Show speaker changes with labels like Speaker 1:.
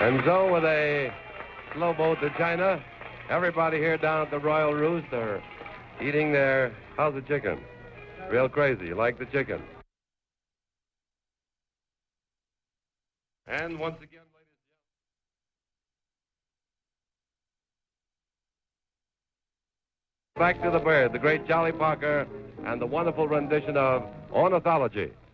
Speaker 1: And so with a slow boat to China, everybody here down at the Royal Roost are eating their how's the chicken? Real crazy. You like the chicken? And once again, ladies and gentlemen, back to the bird, the great Jolly Parker, and the wonderful rendition of Ornithology.